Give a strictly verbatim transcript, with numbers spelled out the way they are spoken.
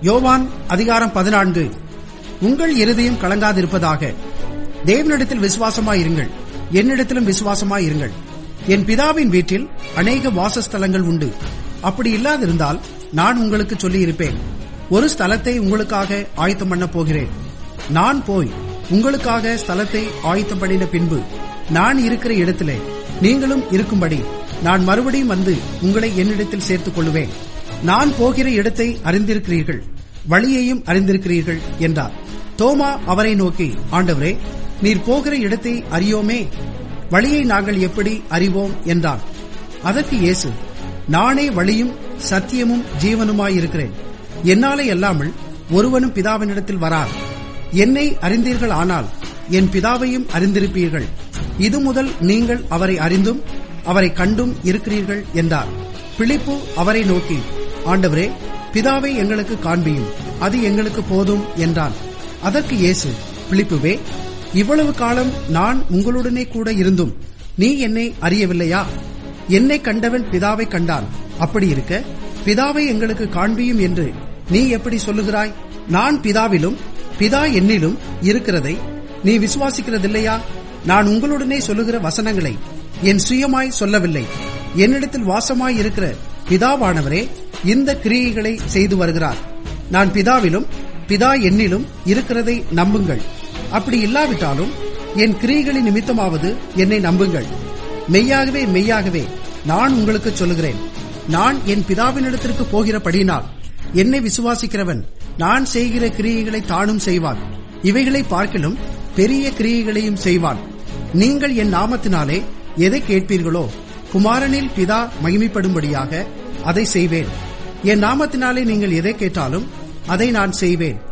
யோவான் அதிகாரம் பதினான்கு. உங்கள் இருதயம் கலங்காதிருப்பதாக. தேவனிடத்தில் விசுவாசமாயிருங்கள், என்னிடத்திலும் விசுவாசமாயிருங்கள். என் பிதாவின் வீட்டில் அநேக வாசஸ்தலங்கள் உண்டு. அப்படி இல்லாதிருந்தால் நான் உங்களுக்கு சொல்லியிருப்பேன். ஒரு ஸ்தலத்தை உங்களுக்காக ஆயத்தம் பண்ண போகிறேன். நான் போய் உங்களுக்காக ஸ்தலத்தை ஆயத்தம் பண்ணின பின்பு நான் இருக்கிற இடத்திலே நீங்களும் இருக்கும்படி நான் மறுபடியும் வந்து உங்களை என்னிடத்தில் சேர்த்துக் கொள்ளுவேன். நான் போகிற இடத்தை அறிந்திருக்கிறீர்கள், வழியையும் அறிந்திருக்கிறீர்கள் என்றார். தோமா அவரை நோக்கி, ஆண்டவரே, நீர் போகிற இடத்தை அறியோமே, வழியை நாங்கள் எப்படி அறிவோம் என்றான். அதற்கு இயேசு, நானே வழியும் சத்தியமும் ஜீவனுமாயிருக்கிறேன். என்னாலே அல்லாமல் ஒருவனும் பிதாவினிடத்தில் வரார். என்னை அறிந்தீர்கள் ஆனால் என் பிதாவையும் அறிந்திருப்பீர்கள். இது முதல் நீங்கள் அவரை அறிந்தும் அவரை கண்டும் இருக்கிறீர்கள் என்றார். பிலிப்பு அவரை நோக்கி, ஆண்டவரே, பிதாவை எங்களுக்கு காண்பியும், அது எங்களுக்கு போதும் என்றான். அதற்கு இயேசு, பிலிப்புவே, இவ்வளவு காலம் நான் உங்களுடனே கூட இருந்தும் நீ என்னை அறியவில்லையா? என்னை கண்டவன் பிதாவை கண்டான். அப்படி இருக்க பிதாவை எங்களுக்கு காண்பியும் என்று நீ எப்படி சொல்லுகிறாய்? நான் பிதாவிலும் பிதா என்னிலும் இருக்கிறதை நீ விசுவாசிக்கிறதில்லையா? நான் உங்களுடனே சொல்லுகிற வசனங்களை என் சுயமாய் சொல்லவில்லை. என்னிடத்தில் வாசமாய் இருக்கிற பிதாவானவரே இந்த கிரியைகளை செய்து வருகிறார். நான் பிதாவிலும் பிதா என்னிலும் இருக்கிறதை நம்புங்கள். அப்படி இல்லாவிட்டாலும் என் கிரியைகளின் நிமித்தமாவது என்னை நம்புங்கள். மெய்யாகவே மெய்யாகவே நான் உங்களுக்கு சொல்லுகிறேன், நான் என் பிதாவினிடத்திற்கு போகிறபடியினால் என்னை விசுவாசிக்கிறவன் நான் செய்கிற கிரியைகளை தானும் செய்வான், இவைகளை பார்க்கிலும் பெரிய கிரியைகளையும் செய்வான். நீங்கள் என் நாமத்தினாலே எதை கேட்பீர்களோ குமாரனில் பிதா மகிமைப்படும்படியாக அதை செய்வேன். என் நாமத்தினாலே நீங்கள் எதை கேட்டாலும் அதை நான் செய்வேன்.